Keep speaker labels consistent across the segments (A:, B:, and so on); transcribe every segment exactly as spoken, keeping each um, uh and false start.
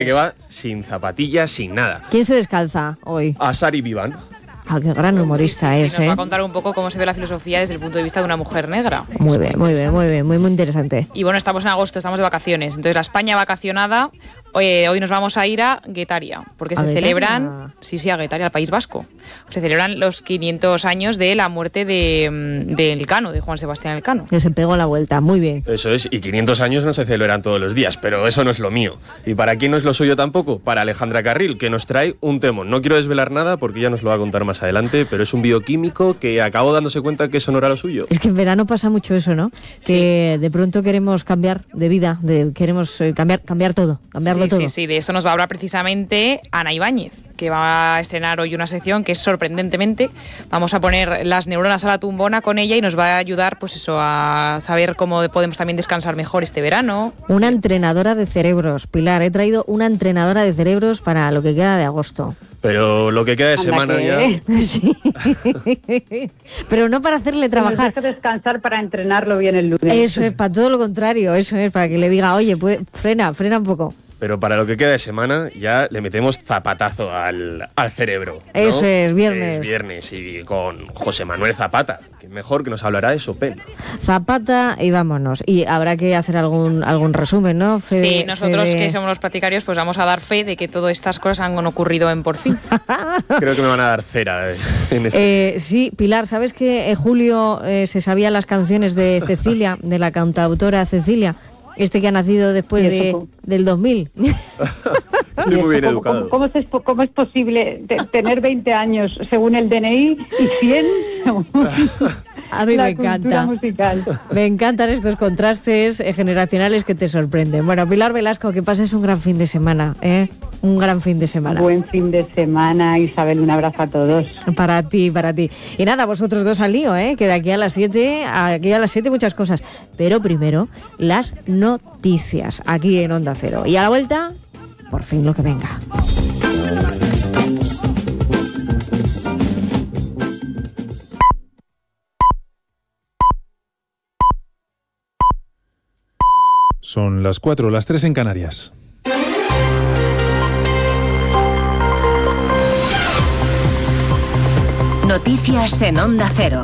A: Que va sin zapatillas, sin nada.
B: ¿Quién se descalza hoy?
A: Asari Vivan.
B: Ah, qué gran humorista
C: sí, sí,
B: es,
C: sí, nos
B: ¿eh?
C: va a contar un poco cómo se ve la filosofía desde el punto de vista de una mujer negra.
B: Muy bien, muy bien, muy bien, muy, muy interesante.
C: Y bueno, estamos en agosto, estamos de vacaciones. Entonces, la España vacacionada, hoy, hoy nos vamos a ir a Guetaria, porque
B: ¿A
C: se
B: Guetaria?
C: celebran, sí, sí, a Guetaria, al País Vasco. Se celebran los quinientos años de la muerte de, de Elcano, de Juan Sebastián Elcano.
B: Que se pegó la vuelta, muy bien.
A: Eso es, y quinientos años no se celebran todos los días, pero eso no es lo mío. ¿Y para quién no es lo suyo tampoco? Para Alejandra Carril, que nos trae un temón. No quiero desvelar nada porque ya nos lo va a contar más adelante, pero es un bioquímico que acabó dándose cuenta que eso no era lo suyo.
B: Es que en verano pasa mucho eso, ¿no?
C: Sí.
B: Que de pronto queremos cambiar de vida, de, queremos eh, cambiar cambiar todo, cambiarlo
C: sí,
B: todo.
C: Sí, sí, de eso nos va a hablar precisamente Ana Ibáñez, que va a estrenar hoy una sección que es sorprendentemente. Vamos a poner las neuronas a la tumbona con ella y nos va a ayudar, pues eso, a saber cómo podemos también descansar mejor este verano.
B: Una entrenadora de cerebros, Pilar. He traído una entrenadora de cerebros para lo que queda de agosto.
A: Pero lo que queda de semana ya...
B: Sí. Pero no para hacerle trabajar.
D: Nos deja descansar para entrenarlo bien el lunes.
B: Eso es, para todo lo contrario. Eso es, para que le diga, oye, pues, frena, frena un poco.
A: Pero para lo que queda de semana ya le metemos zapatazo al, al cerebro, ¿no?
B: Eso es, viernes.
A: Es viernes y con José Manuel Zapata, que mejor que nos hablará de Chopin.
B: Zapata y vámonos. Y habrá que hacer algún algún resumen, ¿no? Fede,
C: Sí, nosotros
B: Fede...
C: que somos los platicarios, pues vamos a dar fe de que todas estas cosas han ocurrido en Por Fin.
A: Creo que me van a dar cera en este.
B: Eh, sí, Pilar, ¿sabes que en julio eh, se sabían las canciones de Cecilia, de la cantautora Cecilia? Este que ha nacido después de, del dos mil.
A: Estoy muy bien
D: ¿Cómo,
A: educado.
D: ¿Cómo, cómo, es, ¿Cómo es posible te, tener veinte años según el D N I y cien según
B: A mí
D: la
B: me encanta.
D: musical?
B: Me encantan estos contrastes eh, generacionales que te sorprenden. Bueno, Pilar Velasco, que pases un gran fin de semana, ¿eh? Un gran fin de semana.
D: Buen fin de semana, Isabel, un abrazo a todos.
B: Para ti, para ti. Y nada, vosotros dos al lío, ¿eh? Que de aquí a las siete, aquí a las siete muchas cosas. Pero primero, las noticias, aquí en Onda Cero. Y a la vuelta, por fin lo que venga.
E: Son las cuatro, las tres en Canarias.
F: Noticias en Onda Cero.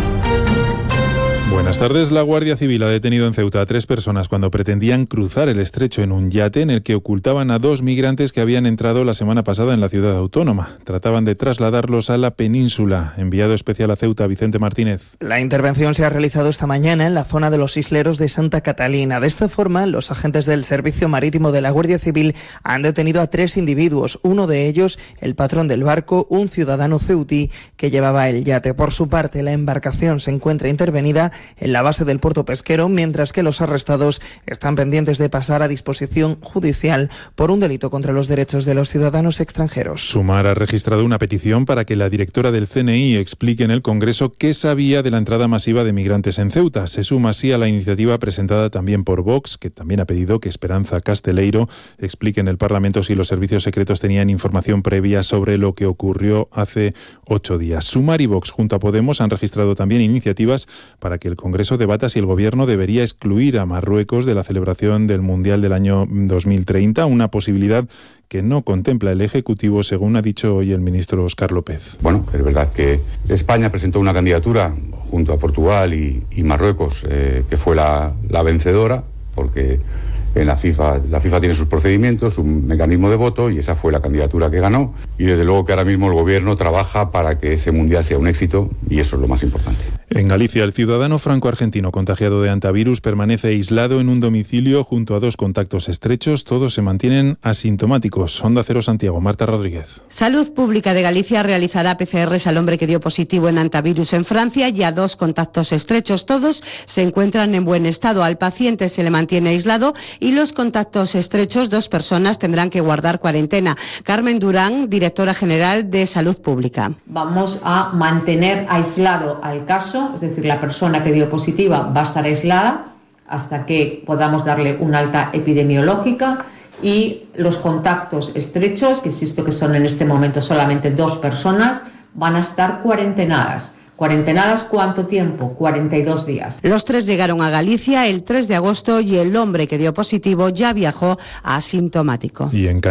E: Buenas tardes. La Guardia Civil ha detenido en Ceuta a tres personas cuando pretendían cruzar el estrecho en un yate en el que ocultaban a dos migrantes que habían entrado la semana pasada en la ciudad autónoma. Trataban de trasladarlos a la península. Enviado especial a Ceuta, Vicente Martínez.
G: La intervención se ha realizado esta mañana en la zona de los isleros de Santa Catalina. De esta forma, los agentes del Servicio Marítimo de la Guardia Civil han detenido a tres individuos. Uno de ellos, el patrón del barco, un ciudadano ceutí que llevaba el yate. Por su parte, la embarcación se encuentra intervenida en la base del puerto pesquero, mientras que los arrestados están pendientes de pasar a disposición judicial por un delito contra los derechos de los ciudadanos extranjeros.
E: Sumar ha registrado una petición para que la directora del C N I explique en el Congreso qué sabía de la entrada masiva de migrantes en Ceuta. Se suma así a la iniciativa presentada también por Vox, que también ha pedido que Esperanza Casteleiro explique en el Parlamento si los servicios secretos tenían información previa sobre lo que ocurrió hace ocho días. Sumar y Vox junto a Podemos han registrado también iniciativas para que el Congreso debata si el Gobierno debería excluir a Marruecos de la celebración del Mundial del año dos mil treinta, una posibilidad que no contempla el Ejecutivo, según ha dicho hoy el ministro Óscar López.
H: Bueno, es verdad que España presentó una candidatura junto a Portugal y, y Marruecos, eh, que fue la, la vencedora, porque en la FIFA, la FIFA tiene sus procedimientos, un mecanismo de voto, y esa fue la candidatura que ganó. Y desde luego que ahora mismo el Gobierno trabaja para que ese Mundial sea un éxito, y eso es lo más importante.
E: En Galicia, el ciudadano franco-argentino contagiado de hantavirus permanece aislado en un domicilio junto a dos contactos estrechos. Todos se mantienen asintomáticos. Onda Cero Santiago, Marta Rodríguez.
I: Salud Pública de Galicia realizará P C Rs al hombre que dio positivo en hantavirus en Francia y a dos contactos estrechos. Todos se encuentran en buen estado. Al paciente se le mantiene aislado y los contactos estrechos, dos personas, tendrán que guardar cuarentena. Carmen Durán, directora general de Salud Pública.
J: Vamos a mantener aislado al caso, es decir, la persona que dio positiva va a estar aislada hasta que podamos darle una alta epidemiológica, y los contactos estrechos, que insisto que son en este momento solamente dos personas, van a estar cuarentenadas. ¿Cuarentenadas cuánto tiempo? cuarenta y dos días.
I: Los tres llegaron a Galicia el tres de agosto y el hombre que dio positivo ya viajó asintomático.
E: Y en